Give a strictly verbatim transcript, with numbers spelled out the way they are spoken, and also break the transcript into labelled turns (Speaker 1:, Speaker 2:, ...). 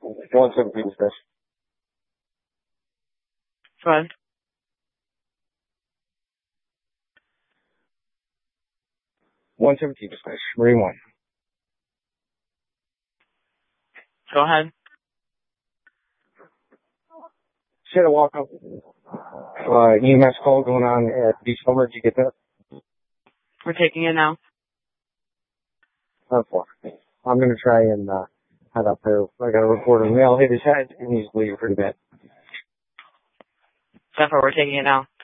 Speaker 1: one seventeen dispatch.
Speaker 2: Go ahead.
Speaker 1: one seventeen dispatch, Marine one.
Speaker 2: Go ahead.
Speaker 1: She had a walk up, uh, E M S call going on at Beach Summer. Did you get that?
Speaker 2: We're taking it now.
Speaker 1: ten four. I'm going to try and, uh, head up there. I got a report of the male hit his head and he's bleeding pretty bad.
Speaker 2: ten four, we're taking it now.